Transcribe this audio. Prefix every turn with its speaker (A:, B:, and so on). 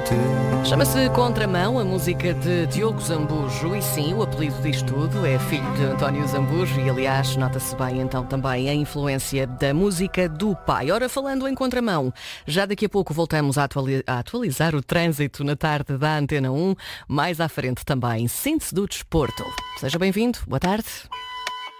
A: Chama-se Contramão, a música de Diogo Zambujo. E sim, o apelido diz tudo, é filho de António Zambujo. E aliás, nota-se bem então também a influência da música do pai. Ora, falando em Contramão, já daqui a pouco voltamos a atualizar o trânsito na tarde da Antena 1. Mais à frente também, síntese do desporto. Seja bem-vindo, boa tarde.